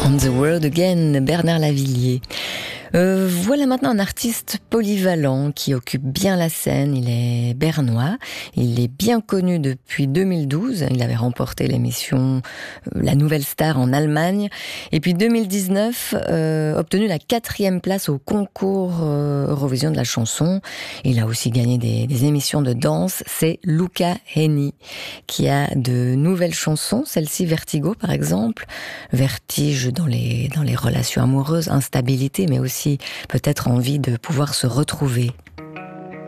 On the World Again, Bernard Lavilliers. Voilà maintenant un artiste polyvalent qui occupe bien la scène. Il est bernois, il est bien connu depuis 2012. Il avait remporté l'émission La Nouvelle Star en Allemagne. Et puis 2019, obtenu la 4e place au concours Eurovision de la chanson. Il a aussi gagné des émissions de danse. C'est Luca Hänni qui a de nouvelles chansons. Celle-ci, Vertigo par exemple. Vertige dans les relations amoureuses, instabilité, mais aussi peut-être envie de pouvoir se retrouver.